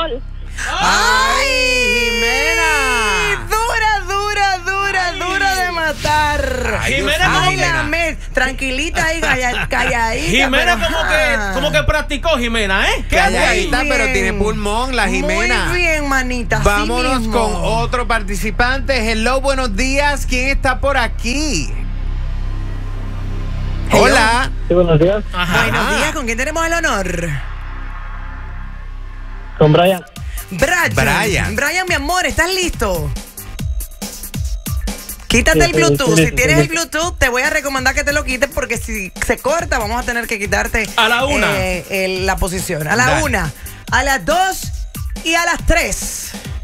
amor. ¡Ay, Jimena! Dura de matar. Ay, Jimena, Ay, la mes, tranquilita y calladita. Jimena pero, como que practicó, Jimena, ¿eh? ¿Qué hace ahí? Calladita, pero tiene pulmón la Jimena. Muy bien, manita. así Vámonos mismo. con otro participante. Hello, buenos días. ¿Quién está por aquí? Hello. Hola. Sí, buenos días. Ajá. Buenos días, ¿con quién tenemos el honor? Con Brian. Brian, mi amor, ¿estás listo? Quítate el Sí, Bluetooth. sí, Si tienes sí. el Bluetooth, te voy a recomendar que te lo quites porque si se corta, vamos a tener que quitarte A la una. la posición. A la Dale. 1, a las 2 y a las 3.